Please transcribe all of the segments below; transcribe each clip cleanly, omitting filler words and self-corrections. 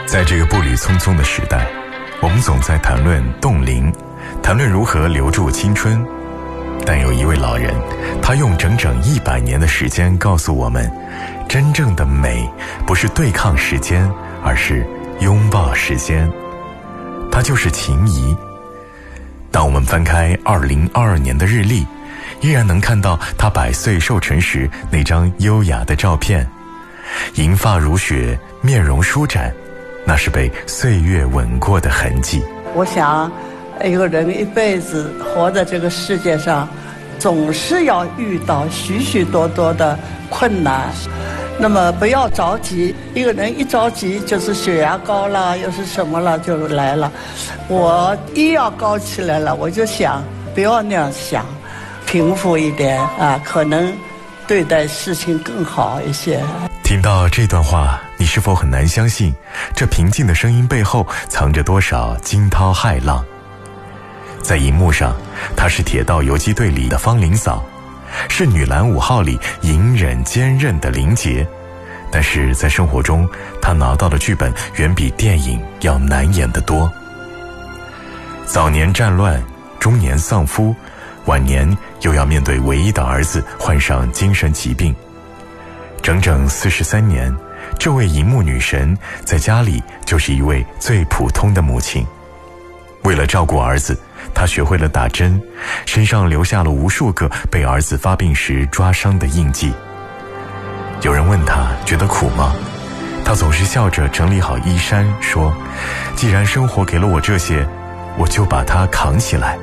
在这个步履匆匆的时代，我们总在谈论冻龄，谈论如何留住青春。但有一位老人，他用整整100年的时间告诉我们，真正的美不是对抗时间，而是拥抱时间。他就是秦怡。当我们翻开2022年的日历，依然能看到他100岁寿辰时那张优雅的照片，银发如雪，面容舒展，那是被岁月吻过的痕迹。 我想一个人一辈子活在这个世界上，总是要遇到许许多多的困难，那么不要着急，一个人一着急就是血压高了，又是什么了就来了。我一要高起来了，我就想不要那样想，平复一点啊，可能对待事情更好一些。 听到这段话，你是否很难相信，这平静的声音背后藏着多少惊涛骇浪？在荧幕上，她是铁道游击队里的方林嫂，是女篮5号里隐忍坚韧的林杰，但是在生活中，她拿到的剧本远比电影要难演得多。早年战乱，中年丧夫，晚年又要面对唯一的儿子患上精神疾病。整整43年，这位荧幕女神在家里就是一位最普通的母亲。为了照顾儿子，她学会了打针，身上留下了无数个被儿子发病时抓伤的印记。有人问她觉得苦吗？她总是笑着整理好衣衫，说：既然生活给了我这些，我就把它扛起来。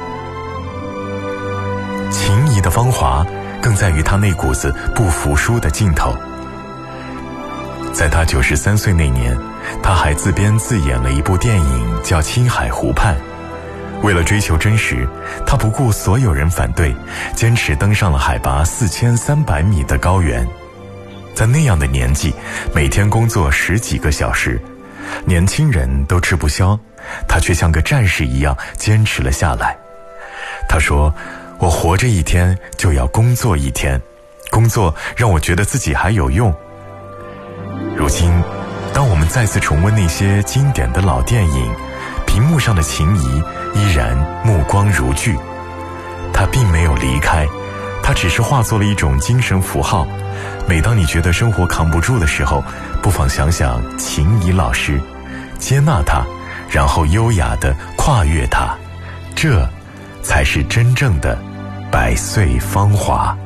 秦怡的芳华更在于她那股子不服输的劲头。在她93岁那年，她还自编自演了一部电影叫《青海湖畔》。为了追求真实，她不顾所有人反对，坚持登上了海拔4300米的高原。在那样的年纪，每天工作10几个小时，年轻人都吃不消，她却像个战士一样坚持了下来。她说：我活着一天就要工作一天，工作让我觉得自己还有用。如今，当我们再次重温那些经典的老电影，屏幕上的秦怡依然目光如炬。她并没有离开，她只是化作了一种精神符号。每当你觉得生活扛不住的时候，不妨想想秦怡老师，接纳她，然后优雅地跨越她，这才是真正的100岁芳华。